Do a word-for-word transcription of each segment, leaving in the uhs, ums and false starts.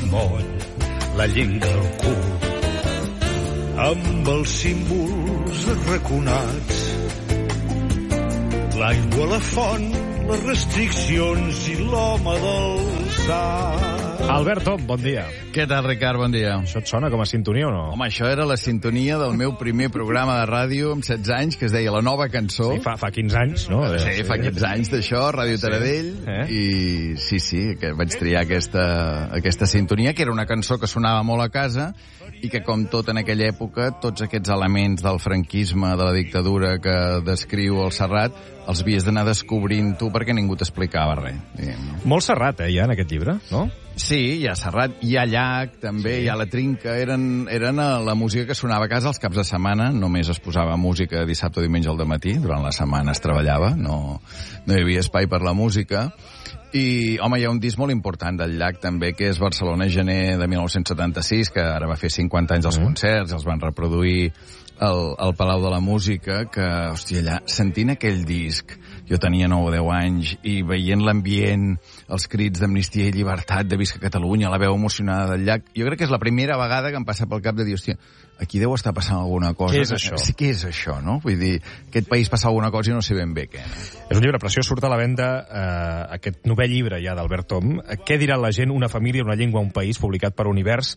moll, la llenga al cul, amb els símbols arraconats, l'aigua a la font, les restriccions i l'home del sac. Albert Tom, bon dia. Què tal, Ricard? Bon dia. Això et sona com a sintonia o no? Home, això era la sintonia del meu primer programa de ràdio amb setze anys, que es deia La Nova Cançó. Sí, fa, fa quinze anys, no? Sí, sí, fa quinze anys d'això, Ràdio sí. Taradell. Eh? I sí, sí, que vaig triar aquesta, aquesta sintonia, que era una cançó que sonava molt a casa i que, com tot en aquella època, tots aquests elements del franquisme, de la dictadura que descriu el Serrat, els havies d'anar descobrint tu perquè ningú t'explicava res. Diguem. Molt Serrat, eh, hi ha en aquest llibre, no? Sí, hi ha Serrat, hi ha Llach, també, sí. Hi ha la Trinca. Eren, eren la música que sonava a casa els caps de setmana. Només es posava música dissabte o diumenge al dematí. Durant la setmana es treballava, no, no hi havia espai per la música. I, home, hi ha un disc molt important del Llach, també, que és Barcelona, gener de mil nou-cents setanta-sis, que ara va fer cinquanta anys dels mm. concerts, els van reproduir al, al Palau de la Música, que, hòstia, allà, sentint aquell disc, jo tenia nou o deu anys, i veient l'ambient, els crits d'amnistia i llibertat, de Visca Catalunya, la veu emocionada del Llach, jo crec que és la primera vegada que em passa pel cap de dir, hòstia, aquí deu estar passant alguna cosa. Què és això? Sí, què és això, no? Vull dir, aquest país passa alguna cosa i no sé ben bé què. No? És un llibre preciós, surt a la venda eh, aquest novè llibre ja d'Albert Tom. Què dirà la gent, una família, una llengua, un país, publicat per Univers.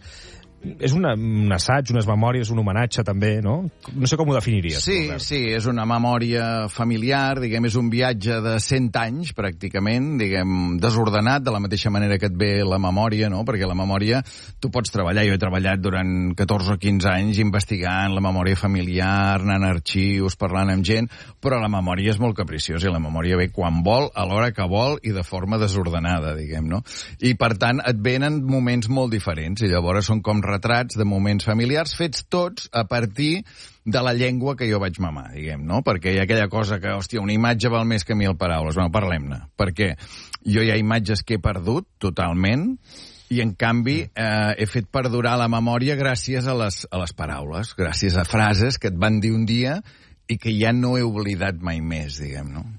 És una, un assaig, unes memòries, un homenatge també, no? No sé com ho definiries. Sí, Albert. Sí, és una memòria familiar, diguem, és un viatge de cent anys, pràcticament, diguem, desordenat, de la mateixa manera que et ve la memòria, no? Perquè la memòria, tu pots treballar, jo he treballat durant catorze o quinze anys investigant la memòria familiar, anant a arxius, parlant amb gent, però la memòria és molt capriciosa i la memòria ve quan vol, a l'hora que vol i de forma desordenada, diguem, no? I, per tant, et venen moments molt diferents i llavors són com retrats de moments familiars fets tots a partir de la llengua que jo vaig mamar, diguem, no? Perquè hi ha aquella cosa que, hòstia, una imatge val més que mil paraules. Bueno, parlem-ne. Perquè jo hi ha imatges que he perdut totalment i, en canvi, eh, he fet perdurar la memòria gràcies a les, a les paraules, gràcies a frases que et van dir un dia i que ja no he oblidat mai més, diguem, no?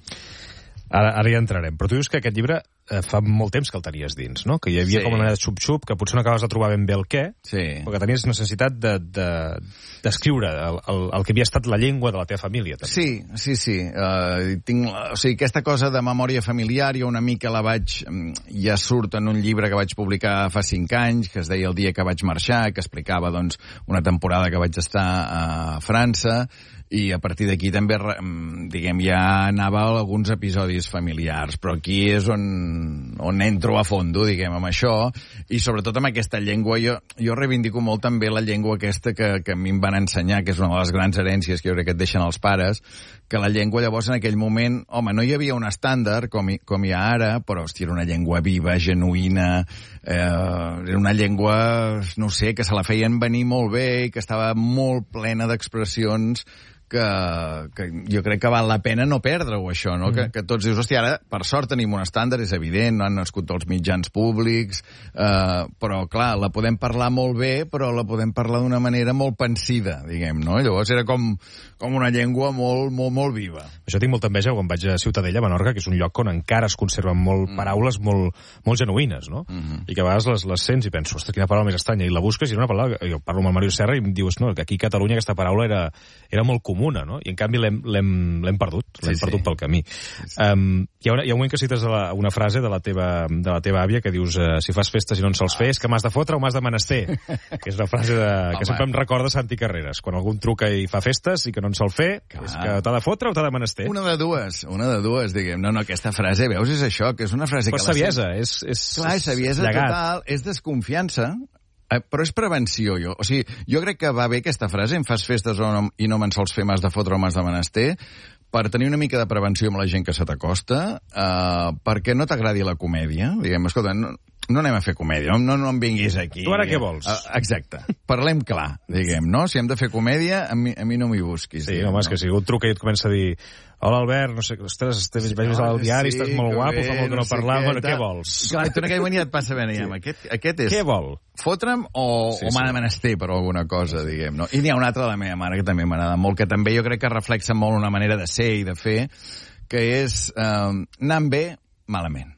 Ara, ara hi entrarem. Però tu dius que aquest llibre eh, fa molt temps que el tenies dins, no? Que hi havia sí. com una mena de xup-xup, que potser no acabes de trobar ben bé el què, sí. però que tenies necessitat de, de, d'escriure el, el, el que havia estat la llengua de la teva família, també. Sí, sí, sí. Uh, tinc, o sigui, aquesta cosa de memòria familiar, jo una mica la vaig... Ja surt en un llibre que vaig publicar fa cinc anys, que es deia El dia que vaig marxar, que explicava, doncs, una temporada que vaig estar a França, i a partir d'aquí també, diguem, ja anava a alguns episodis familiars, però aquí és on, on entro a fondo, diguem, amb això, i sobretot amb aquesta llengua. Jo, jo reivindico molt també la llengua aquesta que, que a mi em van ensenyar, que és una de les grans herències que jo crec que et deixen els pares, que la llengua llavors en aquell moment, home, no hi havia un estàndard com hi, com hi ha ara, però, hòstia, era una llengua viva, genuïna, eh, era una llengua, no sé, que se la feien venir molt bé i que estava molt plena d'expressions que, que jo crec que val la pena no perdre-ho, això, no? Mm. Que, que tots dius, hòstia, ara, per sort tenim un estàndard, és evident, no han nascut els mitjans públics, eh, però, clar, la podem parlar molt bé, però la podem parlar d'una manera molt pensida, diguem, no? Llavors era com, com una llengua molt, molt, molt viva. Això tinc molta enveja quan vaig a Ciutadella, a Menorca, que és un lloc on encara es conserven molt mm. paraules molt, molt genuïnes, no? Mm-hmm. I que a vegades les, les sents i penso, ostres, quina paraula més estranya, i la busques i era una paraula, jo parlo amb el Mario Serra i em dius, no, que aquí a Catalunya aquesta paraula era, era molt comuna, no? I en canvi l'hem perdut, l'hem sí, perdut sí. pel camí. Sí, sí. Um, hi, ha una, hi ha un moment que cites la, una frase de la, teva, de la teva àvia que dius, uh, si fas festes i no en sols fer, és que m'has de fotre o m'has de menester. Que és una frase de, que sempre em recorda Santi Carreras. Quan algú truca i fa festes i que no en sol fer, clar. És que t'ha de fotre o t'ha de menester? Una de dues, una de dues, diguem. No, no, aquesta frase, veus, és això, que és una frase però que... Però saviesa, és, és... Clar, és saviesa total, és desconfiança, però és prevenció, jo. O sigui, jo crec que va bé aquesta frase, em fas festes o no, i no me'n sols fer, m'has de fotre o m'has de menester, per tenir una mica de prevenció amb la gent que se t'acosta, eh, perquè no t'agradi la comèdia. Diguem, escolta, no, no anem a fer comèdia, no, no, no em vinguis aquí. Tu ara què vols? Uh, exacte. Parlem clar, diguem, no? Si hem de fer comèdia, a mi, a mi no m'hi busquis. Sí, diguem, home, és no? Que si algú et truca i et comença a dir hola, Albert, no sé, ostres, estàs sí, veig al diari, sí, estàs molt guapo, bé, fa molt que no, no parlàvem, bueno, què vols? Clar, tu en aquell moment ja et passa bé, diguem, aquest, aquest és... Què vol? Fotre'm o, sí, o m'ha de menester per alguna cosa, sí, diguem, no? I n'hi ha una altra de la meva mare que també m'agrada molt, que també jo crec que reflexa molt una manera de ser i de fer, que és eh, anant bé, malament. O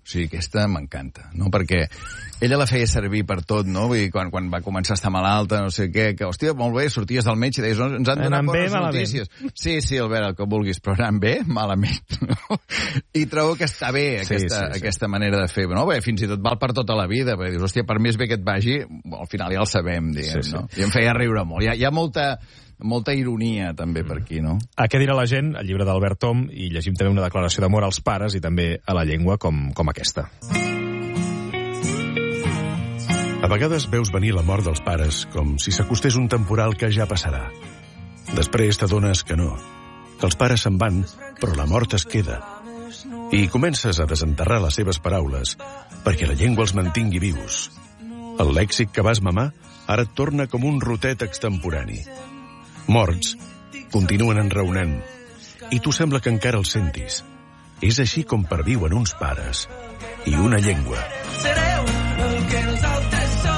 sigui, aquesta m'encanta, no? Perquè ella la feia servir per tot, no? Vull dir, quan, quan va començar a estar malalta, no sé què, que, hòstia, molt bé, sorties del metge i deies, ens han donat bones notícies. Sí, sí, Albert, el que vulguis, però anant bé, malament, no? I trobo que està bé aquesta, sí, sí, sí. aquesta manera de fer, no? Bé, fins i tot val per tota la vida, perquè dius, hòstia, per més bé que et vagi, al final ja el sabem, diguem, sí, sí. no? I em feia riure molt. Hi ha, hi ha molta... molta ironia, també, per aquí, no? A què dirà la gent? El llibre d'Albert Tom, i llegim també una declaració d'amor als pares i també a la llengua, com, com aquesta. A vegades veus venir la mort dels pares com si s'acostés un temporal que ja passarà. Després t'adones que no, que els pares se'n van, però la mort es queda. I comences a desenterrar les seves paraules perquè la llengua els mantingui vius. El lèxic que vas mamar ara et torna com un rotet extemporani. Morts continuen enraonant i tu sembla que encara els sentis. És així com perviuen uns pares i una llengua. Sereu el que nosaltres som.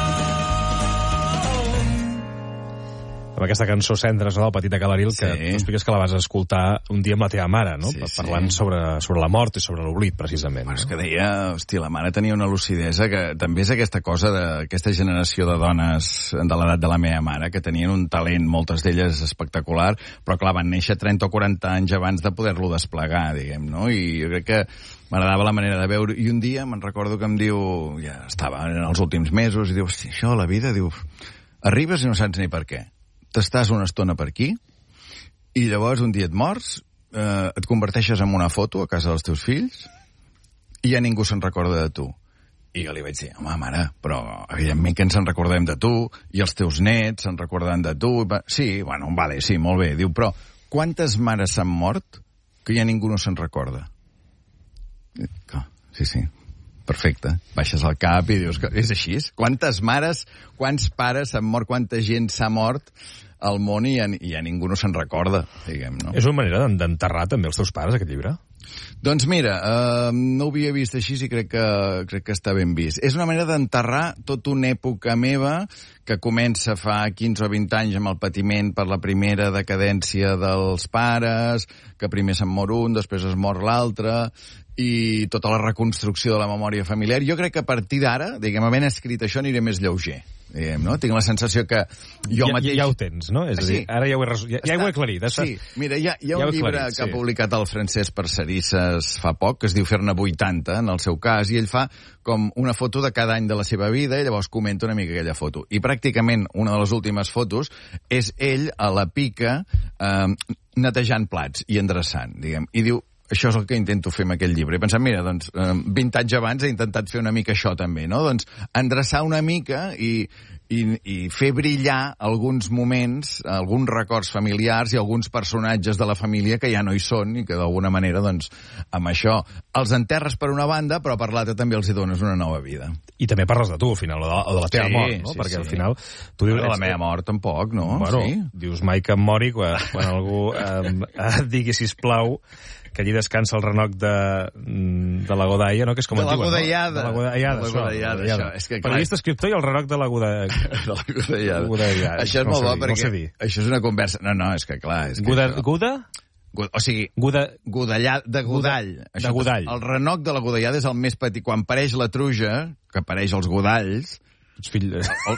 Amb aquesta cançó Cendres, no, del Petit de Calaril, que sí. tu expliques que la vas escoltar un dia amb la teva mare, no? Sí, parlant sí. Sobre, sobre la mort i sobre l'oblit, precisament. Bueno, no? És que deia, hòstia, la mare tenia una lucidesa que també és aquesta cosa d'aquesta generació de dones de l'edat de la meva mare, que tenien un talent, moltes d'elles espectacular, però clar, van néixer trenta o quaranta anys abans de poder-lo desplegar, diguem, no? I jo crec que m'agradava la manera de veure. I un dia me'n recordo que em diu, ja estava en els últims mesos, i diu, hòstia, això, la vida, diu, arribes i no saps ni per què. T'estàs una estona per aquí, i llavors un dia et mors, eh, et converteixes en una foto a casa dels teus fills, i ja ningú se'n recorda de tu. I jo li vaig dir, home, mare, però evidentment que ens en recordem de tu, i els teus nets se'n recorden de tu. Sí, bueno, vale, sí, molt bé. Diu, però quantes mares s'han mort que ja ningú no se'n recorda? Sí, sí, perfecte. Baixes al cap i dius que és així. Quantes mares, quants pares s'han mort, quanta gent s'ha mort al món i ja, i ja ningú no se'n recorda, diguem, no? És una manera d'enterrar també els teus pares, aquest llibre? Doncs mira, eh, no ho havia vist així i crec que, crec que està ben vist. És una manera d'enterrar tota una època meva que comença fa quinze o vint anys amb el patiment per la primera decadència dels pares, que primer se'n mor un, després es mor l'altre, i tota la reconstrucció de la memòria familiar. Jo crec que a partir d'ara, diguem, havent escrit això, aniré més lleuger. Diguem, no? Tinc la sensació que jo ja, mateix... Ja ho tens, no? És a dir, sí. ara ja ho he, resol... ja, ja ho he aclarit. Està... Sí, mira, hi ha, hi ha ja un llibre aclarit, que sí. ha publicat el Francesc Parcerisses fa poc, que es diu Fer-ne vuitanta, en el seu cas, i ell fa com una foto de cada any de la seva vida i llavors comenta una mica aquella foto. I pràcticament una de les últimes fotos és ell a la pica eh, netejant plats i endreçant, diguem. I diu, això és el que intento fer amb aquest llibre. He pensat, mira, doncs, vint anys abans he intentat fer una mica això també, no? Doncs endreçar una mica i, i, i fer brillar alguns moments, alguns records familiars i alguns personatges de la família que ja no hi són i que d'alguna manera, doncs, amb això els enterres per una banda, però per l'altra també els hi dones una nova vida. I també parles de tu, al final, o de, o de la teva sí, mort, no? Sí, perquè sí. al final... Tu dius, de la meva mort, tampoc, no? Bueno, sí. dius mai que em mori quan, quan algú eh, et digui, sisplau, que allí descansa el renoc de, de la Godaia, no? Que és com de la Godaiada. No? De la Godaiada. De la Godaiada, això. És que, clar... Periodista, escriptor i el renoc de la Godaiada. Godaiada. Això és no molt bo dir, perquè no això és una conversa... No, no, és que clar... És que Guda... això... Guda? O sigui, Guda... Godallà, de Godall. Guda... Això, de Godall. El renoc de la Godaiada és el més petit. Quan apareix la truja, que apareix als Godalls... Ets fill de... El...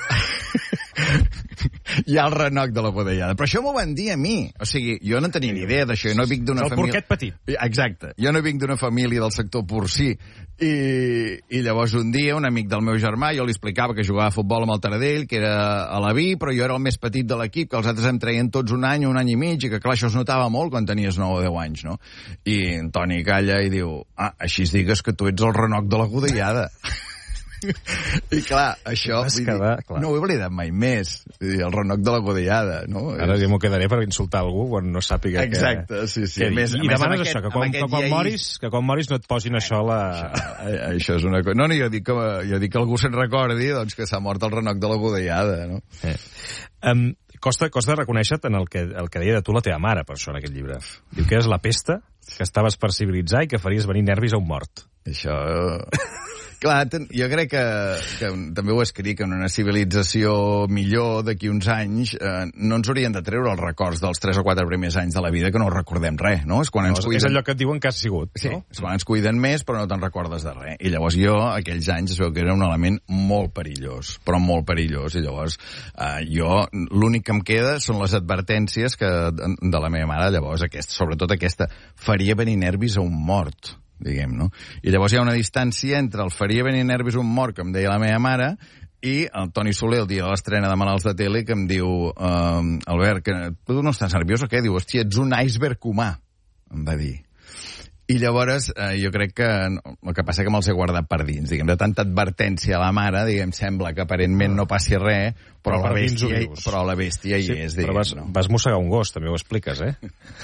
Hi ha el renoc de la Godaiada. Però això m'ho van dir a mi. O sigui, jo no tenia ni idea d'això. Jo no vinc d'una família... El porquet petit. Exacte. Jo no vinc d'una família del sector porcí. I, I llavors un dia un amic del meu germà, jo li explicava que jugava a futbol amb el Taradell, que era a la Vi, però jo era el més petit de l'equip, que els altres em treien tots un any, un any i mig, i que clar, això es notava molt quan tenies nou o deu anys, no? I en Toni calla i diu, ah, així es digues que tu ets el renoc de la Godaiada. I clar, això vull quedar, dir, clar. no ho he oblidat mai més, vull dir, el renoc de la Godaiada, no? Ara ja m'ho quedaré per insultar algú quan no sàpiga exacte, que... sí, sí. Que més, I més demanes aquest, això, que quan, que, quan moris, que quan moris no et posin això a la... Això, això és una cosa... No, no, jo dic que, jo dic que algú se'n recordi doncs, que s'ha mort el renoc de la Godaiada, no? Eh. Um, costa, costa reconèixer-te en el que, el que deia de tu la teva mare, per això, en aquest llibre. Diu que és la pesta, que estaves per civilitzar i que faries venir nervis a un mort. Això... Clar, ten, jo crec que, que també ho escric, que en una civilització millor d'aquí uns anys eh, no ens haurien de treure els records dels tres o quatre primers anys de la vida que no recordem res, no? És quan ens no, cuiden... És allò que et diuen que has sigut, sí, no? És quan ens cuiden més però no te'n recordes de res. I llavors jo, aquells anys, es veu que era un element molt perillós, però molt perillós, i llavors eh, jo, l'únic que em queda són les advertències que, de la meva mare, llavors, aquesta, sobretot aquesta, faria venir nervis a un mort, diguem, no? I llavors hi ha una distància entre el faria venir nervis un mort, que em deia la meva mare, i el Toni Soler, el dia de l'estrena de Malalts de Tele, que em diu, uh, Albert, que tu no estàs nerviós o què? Diu, hòstia, ets un iceberg humà, em va dir. I llavors, eh, jo crec que el que passa que me'ls he guardat per dins, diguem, de tanta advertència a la mare, diguem, sembla que aparentment no passi res, però, però la bèstia, però la bèstia hi sí, és, diguem. Però vas, no? vas mossegar un gos, també ho expliques, eh?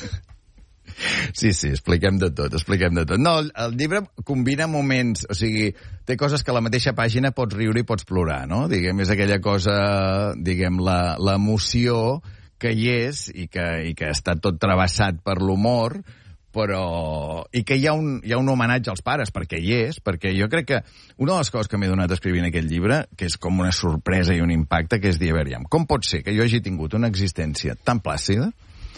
Sí, sí, expliquem de tot, expliquem de tot. No, el, el llibre combina moments, o sigui, té coses que a la mateixa pàgina pots riure i pots plorar, no? Diguem, és aquella cosa, diguem, la, l'emoció que hi és i que, i que està tot travessat per l'humor, però... i que hi ha, un, hi ha un homenatge als pares, perquè hi és, perquè jo crec que una de les coses que m'he donat escrivint aquest llibre, que és com una sorpresa i un impacte, que és dir, a veure, com pot ser que jo hagi tingut una existència tan plàcida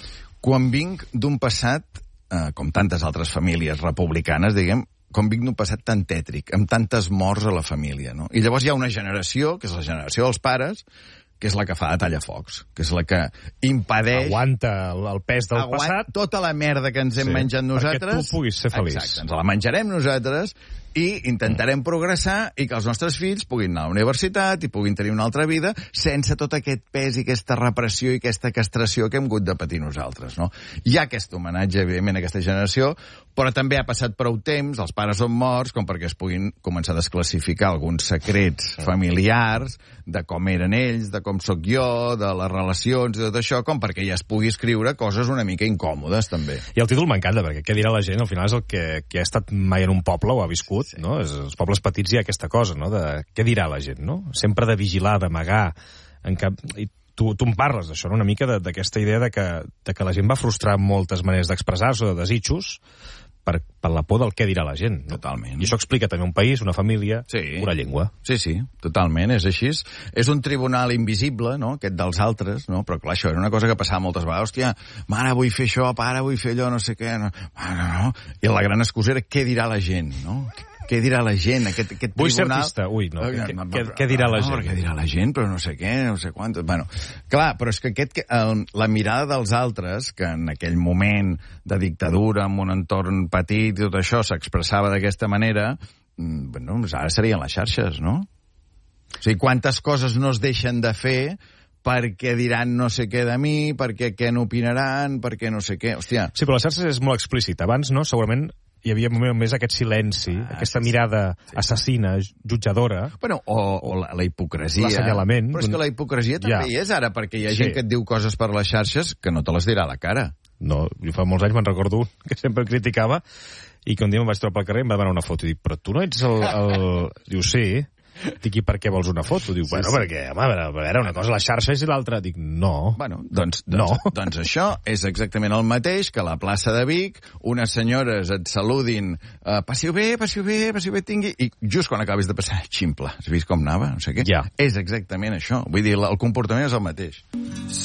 quan vinc d'un passat, eh, com tantes altres famílies republicanes, diguem, com vinc d'un passat tan tètric, amb tantes morts a la família, no? I llavors hi ha una generació, que és la generació dels pares, que és la que fa de tallafocs, que és la que impedeix... Aguanta el, el pes del aguanta passat. Tota la merda que ens hem sí, menjat nosaltres... perquè tu puguis ser feliç. Exacte, ens la menjarem nosaltres i intentarem mm. progressar i que els nostres fills puguin anar a la universitat i puguin tenir una altra vida sense tot aquest pes i aquesta repressió i aquesta castració que hem hagut de patir nosaltres, no? Hi ha aquest homenatge, evidentment, a aquesta generació, però també ha passat prou temps, els pares són morts, com perquè es puguin començar a desclassificar alguns secrets familiars de com eren ells, de com sóc jo, de les relacions i tot això, com perquè ja es pugui escriure coses una mica incòmodes, també. I el títol m'encanta, perquè què dirà la gent? Al final és el que, que ha estat mai en un poble o ha viscut, sí. No? És, els pobles petits hi ha aquesta cosa, no? De què dirà la gent, no? Sempre de vigilar, d'amagar, en cap... I tu, tu en parles d'això, no? Una mica d'aquesta idea de que, de que la gent va frustrar moltes maneres d'expressar-se o de desitjos per, per la por del què dirà la gent. No? Totalment. I això explica també un país, una família, sí. Una llengua. Sí, sí, totalment, és així. És un tribunal invisible, no?, aquest dels altres, no? Però clar, això era una cosa que passava moltes vegades. Hòstia, mare, vull fer això, pare, vull fer allò, no sé què. No, no, no. I la gran excusa era què dirà la gent, no? Què dirà la gent, aquest, aquest vull tribunal... Vull ser artista, ui, no. Què, no, què, què dirà la no, gent? No, què dirà la gent, però no sé què, no sé quant... Bueno, clar, però és que aquest, el, la mirada dels altres, que en aquell moment de dictadura, en un entorn petit i tot això, s'expressava d'aquesta manera, bueno, ara serien les xarxes, no? O sigui, quantes coses no es deixen de fer perquè diran no sé què de mi, perquè què n'opinaran, perquè no sé què... Hòstia... Sí, però les xarxes és molt explícit. Abans, no?, segurament hi havia més aquest silenci, ah, aquesta sí, mirada sí. assassina, jutjadora... Bueno, o, o la, la hipocresia... L'assenyalament... Però és que la hipocresia també ja. hi és ara, perquè hi ha sí. gent que et diu coses per les xarxes que no te les dirà a la cara. No, jo fa molts anys me'n recordo un que sempre criticava i que un dia em vaig trobar pel carrer i em va demanar una foto. I dic, però tu no ets el... el... Diu, sí... Dic, i per què vols una foto? Diu, sí, bueno, sí. perquè, home, a veure, una cosa les xarxes i l'altra. Dic, no. Bueno, doncs, doncs, no. doncs això és exactament el mateix que a la plaça de Vic unes senyores et saludin, uh, passiu bé, passiu bé, passiu bé, tingui... I just quan acabis de passar, ximple, has vist com anava? No sé què. Ja. És exactament això. Vull dir, el comportament és el mateix.